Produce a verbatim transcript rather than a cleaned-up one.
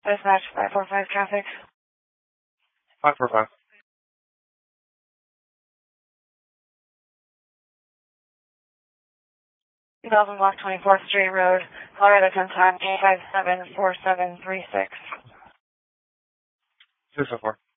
Dispatch five four five traffic. five four five. two thousand block twenty-fourth Street Road, Colorado ten time eight five seven four seven three six. two four four.